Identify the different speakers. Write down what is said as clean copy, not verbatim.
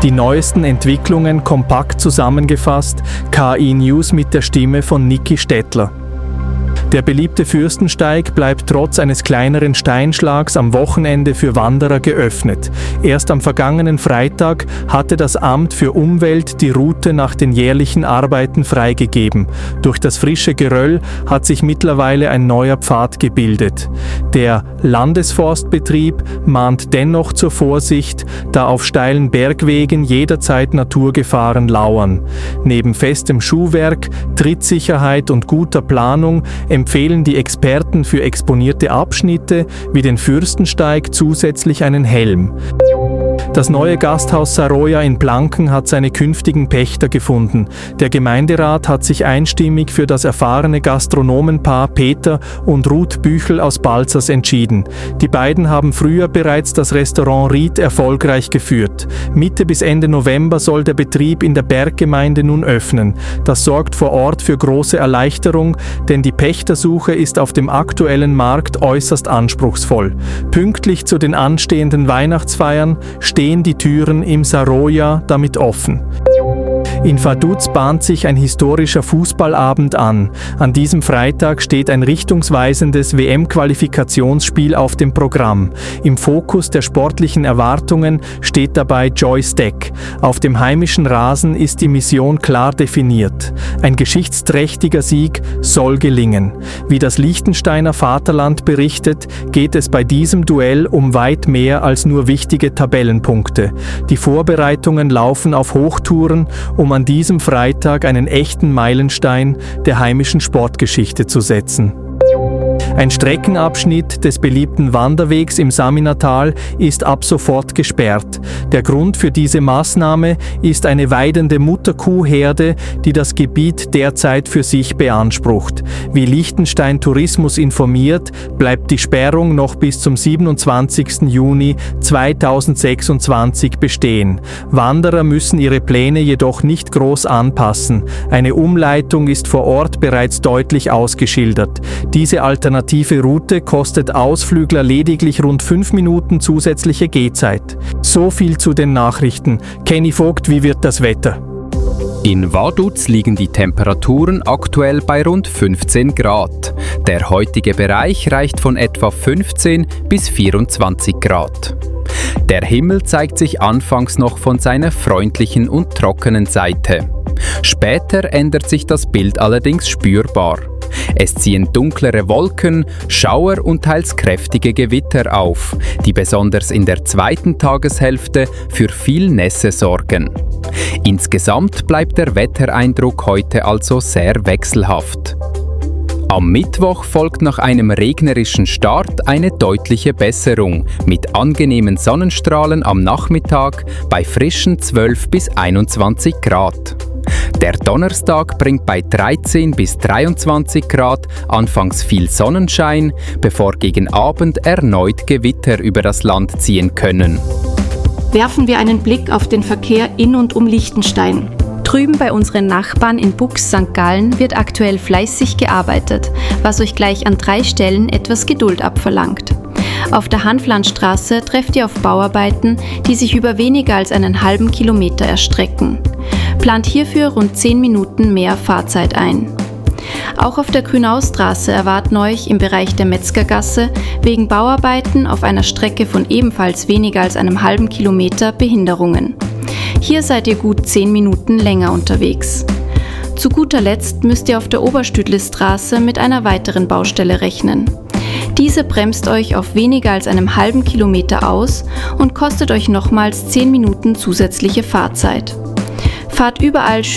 Speaker 1: Die neuesten Entwicklungen kompakt zusammengefasst, KI News mit der Stimme von Niki Stettler. Der beliebte Fürstensteig bleibt trotz eines kleineren Steinschlags am Wochenende für Wanderer geöffnet. Erst am vergangenen Freitag hatte das Amt für Umwelt die Route nach den jährlichen Arbeiten freigegeben. Durch das frische Geröll hat sich mittlerweile ein neuer Pfad gebildet. Der Landesforstbetrieb mahnt dennoch zur Vorsicht, da auf steilen Bergwegen jederzeit Naturgefahren lauern. Neben festem Schuhwerk, Trittsicherheit und guter Planung empfehlen die Experten für exponierte Abschnitte wie den Fürstensteig zusätzlich einen Helm. Das neue Gasthaus Saroja in Blanken hat seine künftigen Pächter gefunden. Der Gemeinderat hat sich einstimmig für das erfahrene Gastronomenpaar Peter und Ruth Büchel aus Balzers entschieden. Die beiden haben früher bereits das Restaurant Ried erfolgreich geführt. Mitte bis Ende November soll der Betrieb in der Berggemeinde nun öffnen. Das sorgt vor Ort für große Erleichterung, denn die Pächtersuche ist auf dem aktuellen Markt äußerst anspruchsvoll. Pünktlich zu den anstehenden Weihnachtsfeiern stehen die Türen im Saroja damit offen. In Vaduz bahnt sich ein historischer Fußballabend an. An diesem Freitag steht ein richtungsweisendes WM-Qualifikationsspiel auf dem Programm. Im Fokus der sportlichen Erwartungen steht dabei Joyce Deck. Auf dem heimischen Rasen ist die Mission klar definiert. Ein geschichtsträchtiger Sieg soll gelingen. Wie das Liechtensteiner Vaterland berichtet, geht es bei diesem Duell um weit mehr als nur wichtige Tabellenpunkte. Die Vorbereitungen laufen auf Hochtouren, um an diesem Freitag einen echten Meilenstein der heimischen Sportgeschichte zu setzen. Ein Streckenabschnitt des beliebten Wanderwegs im Saminatal ist ab sofort gesperrt. Der Grund für diese Maßnahme ist eine weidende Mutterkuhherde, die das Gebiet derzeit für sich beansprucht. Wie Liechtenstein Tourismus informiert, bleibt die Sperrung noch bis zum 27. Juni 2026 bestehen. Wanderer müssen ihre Pläne jedoch nicht groß anpassen. Eine Umleitung ist vor Ort bereits deutlich ausgeschildert. Diese alternative Route kostet Ausflügler lediglich rund 5 Minuten zusätzliche Gehzeit. So viel zu den Nachrichten. Kenny Vogt, wie wird das Wetter?
Speaker 2: In Vaduz liegen die Temperaturen aktuell bei rund 15 Grad. Der heutige Bereich reicht von etwa 15 bis 24 Grad. Der Himmel zeigt sich anfangs noch von seiner freundlichen und trockenen Seite. Später ändert sich das Bild allerdings spürbar. Es ziehen dunklere Wolken, Schauer und teils kräftige Gewitter auf, die besonders in der zweiten Tageshälfte für viel Nässe sorgen. Insgesamt bleibt der Wettereindruck heute also sehr wechselhaft. Am Mittwoch folgt nach einem regnerischen Start eine deutliche Besserung mit angenehmen Sonnenstrahlen am Nachmittag bei frischen 12 bis 21 Grad. Der Donnerstag bringt bei 13 bis 23 Grad anfangs viel Sonnenschein, bevor gegen Abend erneut Gewitter über das Land ziehen können.
Speaker 3: Werfen wir einen Blick auf den Verkehr in und um Liechtenstein. Drüben bei unseren Nachbarn in Bux St. Gallen wird aktuell fleißig gearbeitet, was euch gleich an 3 Stellen etwas Geduld abverlangt. Auf der Hanflandstraße trefft ihr auf Bauarbeiten, die sich über weniger als einen halben Kilometer erstrecken. Plant hierfür rund 10 Minuten mehr Fahrzeit ein. Auch auf der Grünaustraße erwarten euch im Bereich der Metzgergasse wegen Bauarbeiten auf einer Strecke von ebenfalls weniger als einem halben Kilometer Behinderungen. Hier seid ihr gut 10 Minuten länger unterwegs. Zu guter Letzt müsst ihr auf der Oberstüdlistraße mit einer weiteren Baustelle rechnen. Diese bremst euch auf weniger als einem halben Kilometer aus und kostet euch nochmals 10 Minuten zusätzliche Fahrzeit. Fahrt überall